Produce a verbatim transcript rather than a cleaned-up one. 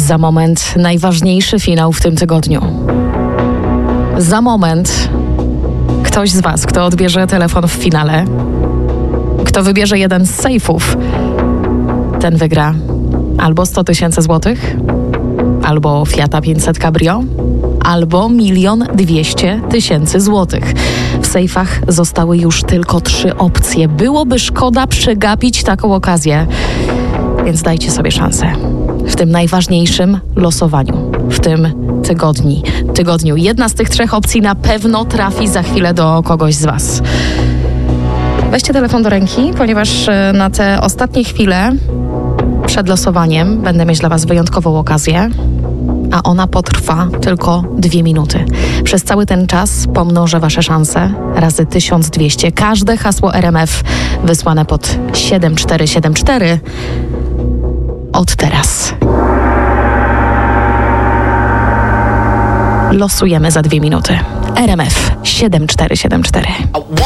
Za moment najważniejszy finał w tym tygodniu. Za moment ktoś z was, kto odbierze telefon w finale, kto wybierze jeden z sejfów, ten wygra albo sto tysięcy złotych, albo Fiata pięćset Cabrio, albo milion dwieście tysięcy złotych. W sejfach zostały już tylko trzy opcje. Byłoby szkoda przegapić taką okazję, więc dajcie sobie szansę. W tym najważniejszym losowaniu, w tym tygodni, tygodniu. Jedna z tych trzech opcji na pewno trafi za chwilę do kogoś z was. Weźcie telefon do ręki, ponieważ na te ostatnie chwile przed losowaniem będę mieć dla was wyjątkową okazję, a ona potrwa tylko dwie minuty. Przez cały ten czas pomnożę wasze szanse razy tysiąc dwieście. Każde hasło R M F wysłane pod siedem cztery siedem cztery od teraz. Losujemy za dwie minuty. R M F siedem cztery siedem cztery.